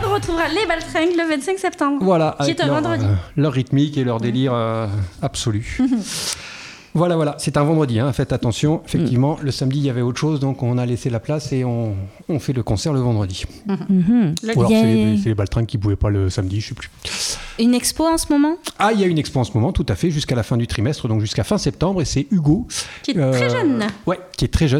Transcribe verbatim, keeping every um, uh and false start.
on retrouvera les Baltringues le vingt-cinq septembre. Voilà, qui avec est un leur, vendredi. euh, leur rythmique et leur délire euh, absolu. Voilà, voilà, c'est un vendredi, hein, faites attention. Effectivement, mm. le samedi, il y avait autre chose, donc on a laissé la place et on, on fait le concert le vendredi. Mm-hmm. Ou alors, c'est les, c'est les Baltringues qui ne pouvaient pas le samedi, je ne sais plus. Une expo en ce moment ? Ah, il y a une expo en ce moment, tout à fait, jusqu'à la fin du trimestre, donc jusqu'à fin septembre, et c'est Hugo. Qui est euh, très jeune. Ouais, qui est très jeune.